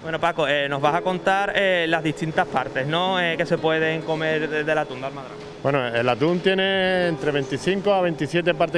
Bueno, Paco, nos vas a contar las distintas partes, ¿no? Que se pueden comer del atún de almadraba. Bueno, el atún tiene entre 25 a 27 partes